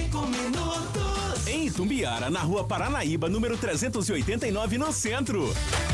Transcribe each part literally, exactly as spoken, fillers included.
cinco minutos. Em Itumbiara, na Rua Paranaíba, número trezentos e oitenta e nove, no centro.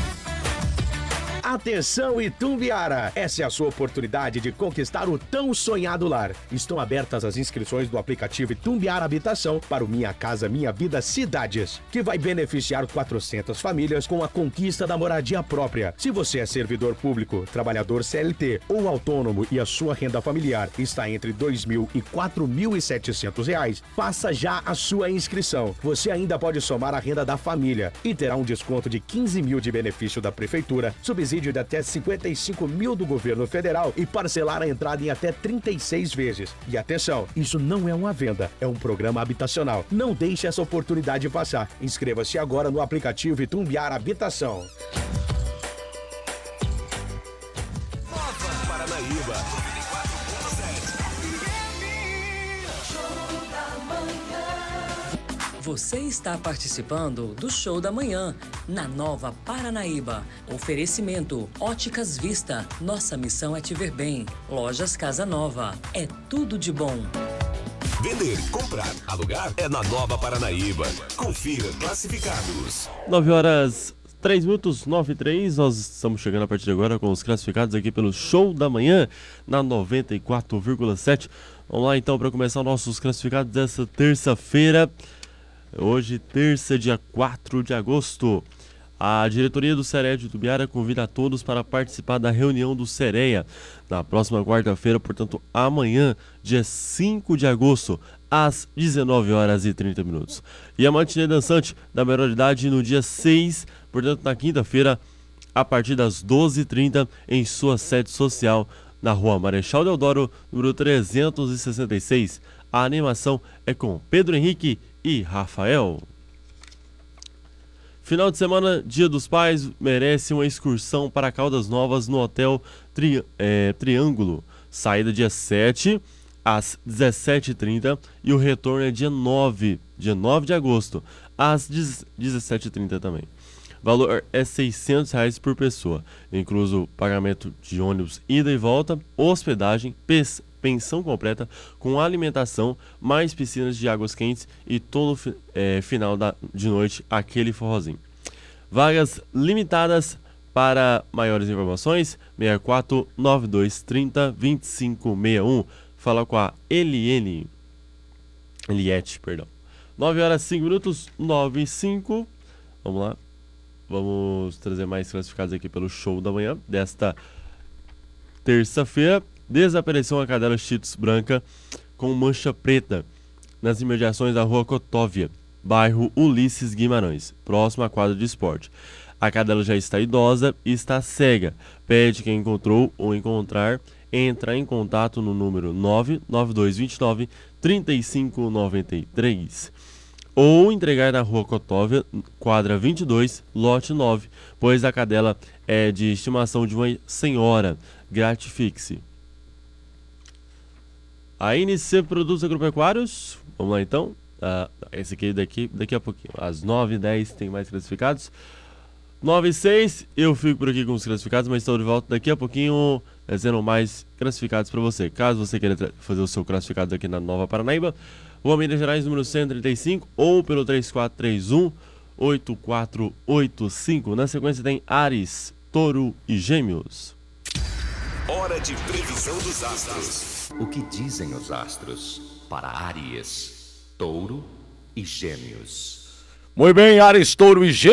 Atenção, Itumbiara! Essa é a sua oportunidade de conquistar o tão sonhado lar. Estão abertas as inscrições do aplicativo Itumbiara Habitação para o Minha Casa Minha Vida Cidades, que vai beneficiar quatrocentas famílias com a conquista da moradia própria. Se você é servidor público, trabalhador C L T ou autônomo e a sua renda familiar está entre dois mil e quatro mil e setecentos reais, faça já a sua inscrição. Você ainda pode somar a renda da família e terá um desconto de quinze mil de benefício da prefeitura, subsídio de até cinquenta e cinco mil do governo federal e parcelar a entrada em até trinta e seis vezes. E atenção, isso não é uma venda, é um programa habitacional. Não deixe essa oportunidade passar. Inscreva-se agora no aplicativo Itumbiara Habitação. Nova Paranaíba. Você está participando do Show da Manhã, na Nova Paranaíba. Oferecimento Óticas Vista. Nossa missão é te ver bem. Lojas Casa Nova. É tudo de bom. Vender, comprar, alugar é na Nova Paranaíba. Confira classificados. nove horas, três minutos, nove e três. Nós estamos chegando a partir de agora com os classificados aqui pelo Show da Manhã, na noventa e quatro vírgula sete. Vamos lá então para começar nossos classificados dessa terça-feira. Hoje, terça, dia quatro de agosto, a diretoria do Cereia de Itumbiara convida a todos para participar da reunião do Cereia na próxima quarta-feira, portanto, amanhã, dia cinco de agosto, às dezenove horas e trinta minutos. E a matinê dançante da melhor idade no dia seis, portanto, na quinta-feira, a partir das doze e trinta, em sua sede social, na Rua Marechal Deodoro, número trezentos e sessenta e seis. A animação é com Pedro Henrique e Rafael. Final de semana, Dia dos Pais, merece uma excursão para Caldas Novas no Hotel Tri, é, Triângulo. Saída dia sete às dezessete e trinta e o retorno é dia nove, dia nove de agosto, às dezessete e trinta também. Valor é seiscentos reais por pessoa, incluso pagamento de ônibus ida e volta, hospedagem, pes pensão completa com alimentação, mais piscinas de águas quentes e todo é, final da, de noite aquele forrozinho. Vagas limitadas. Para maiores informações, seis quatro nove dois trinta vinte e cinco sessenta e um. Fala com a Eliene. Eliette, perdão. nove horas e cinco minutos, nove e cinco. Vamos lá. Vamos trazer mais classificados aqui pelo Show da Manhã desta terça-feira. Desapareceu uma cadela Cheetos branca com mancha preta nas imediações da Rua Cotóvia, bairro Ulisses Guimarães, próximo à quadra de esporte. A cadela já está idosa e está cega. Pede quem encontrou ou encontrar entrar em contato no número nove nove dois dois nove três cinco nove três ou entregar na Rua Cotóvia, quadra vinte e dois, lote nove, pois a cadela é de estimação de uma senhora. Gratifique-se. A N C Produtos Agropecuários, vamos lá então. Uh, esse aqui daqui, daqui a pouquinho. Às nove e dez tem mais classificados. nove e seis, eu fico por aqui com os classificados, mas estou de volta daqui a pouquinho trazendo mais classificados para você. Caso você queira fazer o seu classificado aqui na Nova Paranaíba, Rua Minas Gerais, número cento e trinta e cinco, ou pelo três quatro três um oito quatro oito cinco. Na sequência tem Áries, Touro e Gêmeos. Hora de previsão dos astros. O que dizem os astros para Áries, Touro e Gêmeos? Muito bem, Áries, Touro e Gêmeos.